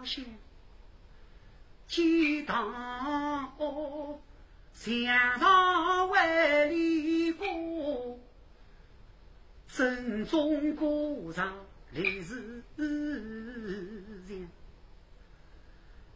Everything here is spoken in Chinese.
乡，几当墙上万里过，正中歌唱来自强。